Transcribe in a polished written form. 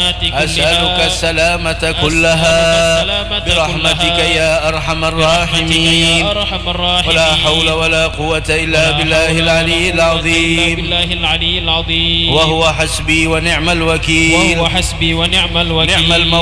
أسألك السلامة كلها برحمتك يا أرحم الراحمين. ولا حول ولا قوة إلا بالله العلي العظيم. وهو حسبي ونعم الوكيل. نعم المولى